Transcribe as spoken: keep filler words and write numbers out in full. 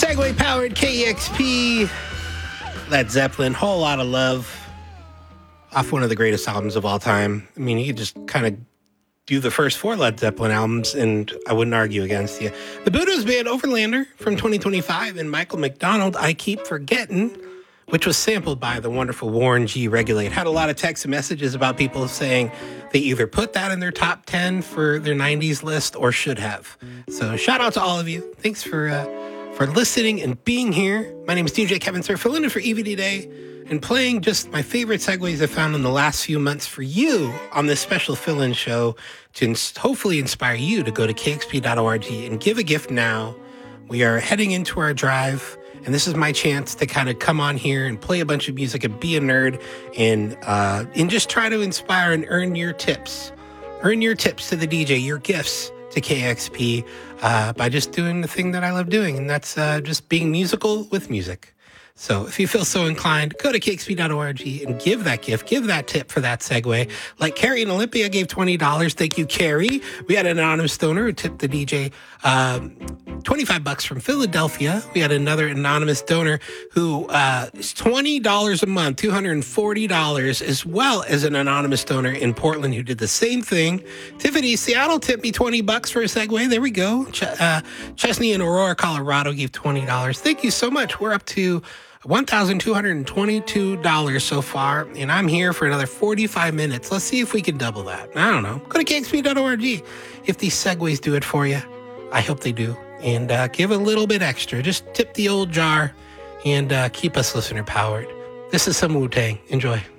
Segway powered K E X P. Led Zeppelin, whole lot of love. Off one of the greatest albums of all time. I mean, you could just kind of do the first four Led Zeppelin albums, and I wouldn't argue against you. The Buddha's Band Overlander from twenty twenty-five, and Michael McDonald, I Keep Forgetting, which was sampled by the wonderful Warren G. Regulate. Had a lot of text and messages about people saying they either put that in their top ten for their nineties list or should have. So shout out to all of you. Thanks for uh, for listening and being here. My name is D J Kevin Sir, filling in for Evie today and playing just my favorite segues I found in the last few months for you on this special fill-in show to ins- hopefully inspire you to go to K X P dot org and give a gift now. We are heading into our drive, and this is my chance to kind of come on here and play a bunch of music and be a nerd and uh, and just try to inspire and earn your tips. Earn your tips to the D J, your gifts to K X P uh, by just doing the thing that I love doing, and that's uh, just being musical with music. So if you feel so inclined, go to K X P dot org and give that gift, give that tip for that segue. Like Carrie in Olympia gave twenty dollars. Thank you, Carrie. We had an anonymous donor who tipped the D J um, twenty-five bucks from Philadelphia. We had another anonymous donor who uh, is twenty dollars a month, two hundred forty dollars, as well as an anonymous donor in Portland who did the same thing. Tiffany, Seattle tipped me twenty bucks for a segue. There we go. Ch- uh, Chesney in Aurora, Colorado gave twenty dollars. Thank you so much. We're up to one thousand two hundred twenty-two dollars so far, and I'm here for another forty-five minutes. Let's see if we can double that. I don't know. Go to K X P dot org. If these segues do it for you, I hope they do. And uh, give a little bit extra. Just tip the old jar and uh, keep us listener powered. This is some Wu-Tang. Enjoy.